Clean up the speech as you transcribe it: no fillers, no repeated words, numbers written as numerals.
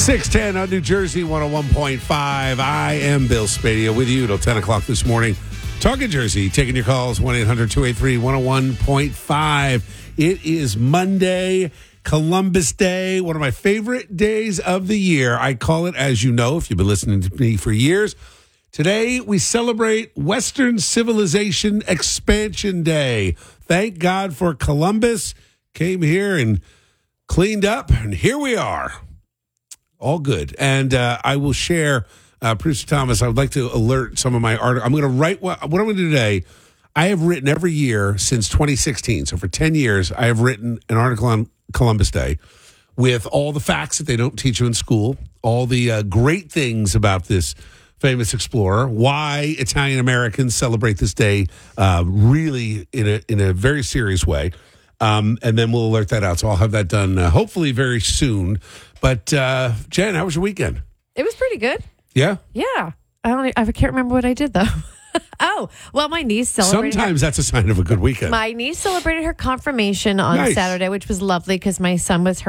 610 on New Jersey 101.5. I am Bill Spadia with you till 10 o'clock this morning. Talking Jersey, taking your calls, 1-800-283-101.5. It is Monday, Columbus Day, one of my favorite days of the year. I call it, as you know, if you've been listening to me for years. Today, we celebrate Western Civilization Expansion Day. Thank God for Columbus. Came here and cleaned up, and here we are. All good. And I will share, Producer Thomas, I would like to alert some of my articles. I'm going to write what I'm going to do today. I have written every year since 2016. So for 10 years, I have written an article on Columbus Day with all the facts that they don't teach you in school, all the great things about this famous explorer, why Italian Americans celebrate this day really in a very serious way. And then we'll alert that out. So I'll have that done hopefully very soon. But Jen, how was your weekend? It was pretty good. Yeah? Yeah. I can't remember what I did, though. Oh, well, my niece celebrated. Sometimes that's a sign of a good weekend. My niece celebrated her confirmation on Nice. Saturday, which was lovely because my son was her